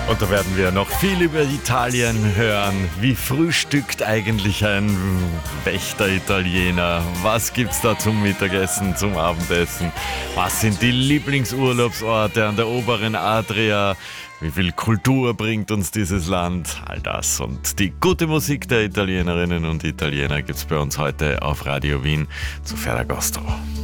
Und da werden wir noch viel über Italien hören. Wie frühstückt eigentlich ein Wächter-Italiener? Was gibt's da zum Mittagessen, zum Abendessen? Was sind die Lieblingsurlaubsorte an der oberen Adria? Wie viel Kultur bringt uns dieses Land? All das und die gute Musik der Italienerinnen und Italiener gibt's bei uns heute auf Radio Wien zu Ferragosto.